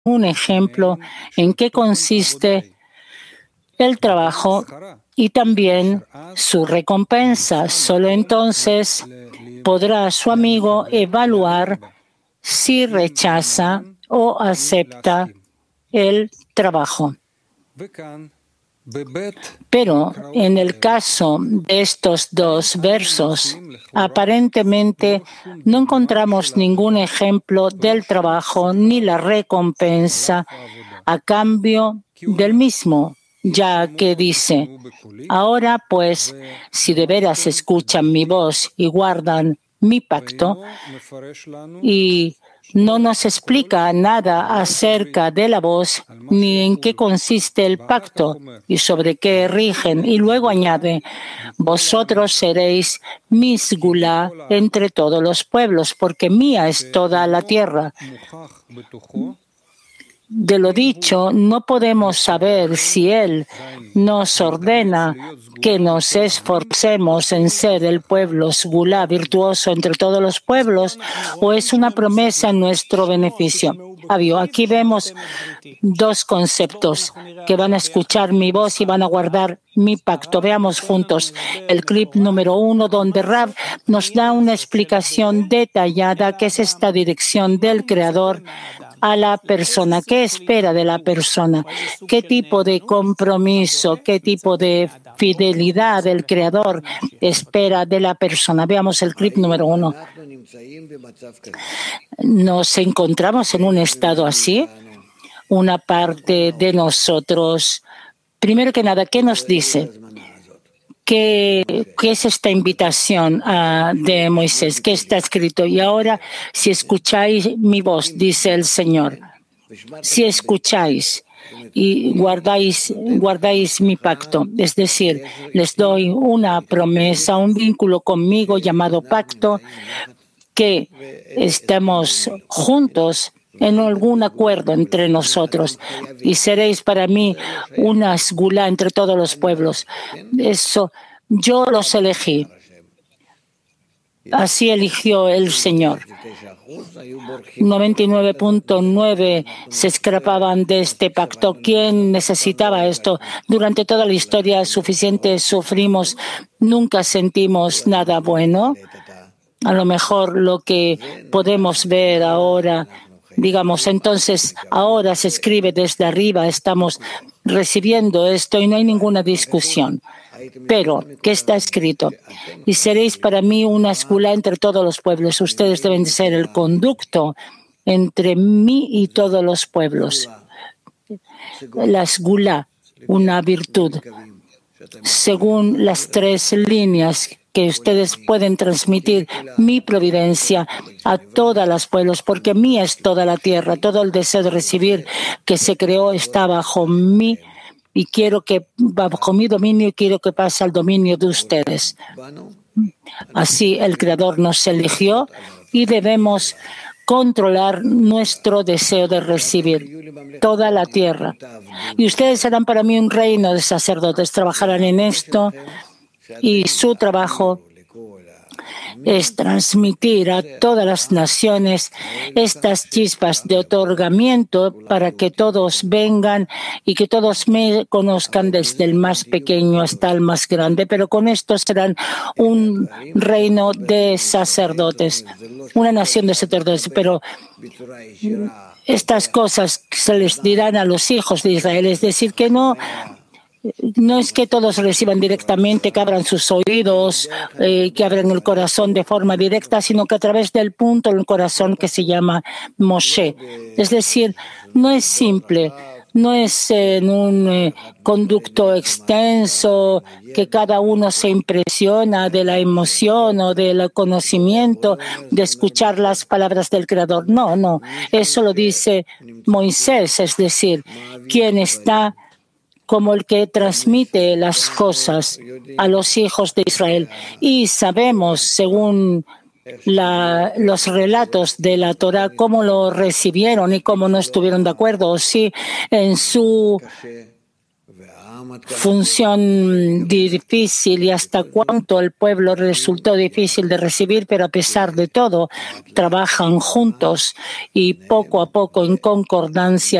un ejemplo en qué consiste el trabajo y también su recompensa. Solo entonces podrá su amigo evaluar si rechaza o acepta el trabajo. Pero en el caso de estos dos versos, aparentemente no encontramos ningún ejemplo del trabajo ni la recompensa a cambio del mismo, ya que dice: ahora pues, si de veras escuchan mi voz y guardan mi pacto, y no nos explica nada acerca de la voz ni en qué consiste el pacto y sobre qué rigen. Y luego añade: vosotros seréis mi sgulá entre todos los pueblos, porque mía es toda la tierra. De lo dicho, no podemos saber si Él nos ordena que nos esforcemos en ser el pueblo sgulá virtuoso entre todos los pueblos, o es una promesa en nuestro beneficio. Aquí vemos dos conceptos: que van a escuchar mi voz y van a guardar mi pacto. Veamos juntos el clip número 1, donde Rav nos da una explicación detallada que es esta dirección del Creador a la persona. ¿Qué espera de la persona? ¿Qué tipo de compromiso, qué tipo de fidelidad el Creador espera de la persona? Veamos el clip número 1. ¿Nos encontramos en un estado así? Una parte de nosotros, primero que nada, ¿qué nos dice? ¿Qué es esta invitación de Moisés? ¿Qué está escrito? Y ahora, si escucháis mi voz, dice el Señor, si escucháis y guardáis mi pacto, es decir, les doy una promesa, un vínculo conmigo llamado pacto, que estemos juntos en algún acuerdo entre nosotros, y seréis para mí una sgulá entre todos los pueblos. Eso, yo los elegí. Así eligió el Señor. 99.9 se escapaban de este pacto. ¿Quién necesitaba esto? Durante toda la historia suficiente sufrimos, nunca sentimos nada bueno. A lo mejor lo que podemos ver ahora, digamos, entonces ahora se escribe desde arriba, estamos recibiendo esto y no hay ninguna discusión. Pero, ¿qué está escrito? Y seréis para mí una sgulá entre todos los pueblos. Ustedes deben ser el conducto entre mí y todos los pueblos. La sgulá, una virtud, según las tres líneas que ustedes pueden transmitir mi providencia a todos los pueblos, porque mía es toda la tierra, todo el deseo de recibir que se creó está bajo mí, y quiero que bajo mi dominio y quiero que pase al dominio de ustedes. Así el Creador nos eligió y debemos controlar nuestro deseo de recibir toda la tierra. Y ustedes serán para mí un reino de sacerdotes, trabajarán en esto, y su trabajo es transmitir a todas las naciones estas chispas de otorgamiento para que todos vengan y que todos me conozcan desde el más pequeño hasta el más grande. Pero con esto serán un reino de sacerdotes, una nación de sacerdotes. Pero estas cosas se les dirán a los hijos de Israel, es decir, que no es que todos reciban directamente, que abran sus oídos, que abran el corazón de forma directa, sino que a través del punto en el corazón que se llama Moshe. Es decir, no es simple, no es en un conducto extenso que cada uno se impresiona de la emoción o del conocimiento de escuchar las palabras del Creador. No, eso lo dice Moisés, es decir, quien está como el que transmite las cosas a los hijos de Israel. Y sabemos, según los relatos de la Torá, cómo lo recibieron y cómo no estuvieron de acuerdo, o si en su función difícil y hasta cuánto el pueblo resultó difícil de recibir, pero a pesar de todo, trabajan juntos y poco a poco en concordancia